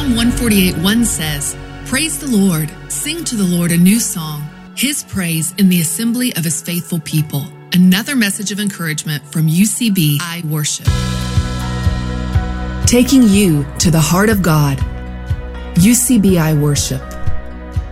Psalm 148:1 says, "Praise the Lord, sing to the Lord a new song, his praise in the assembly of his faithful people." Another message of encouragement from UCB I Worship. Taking you to the heart of God. UCB I Worship.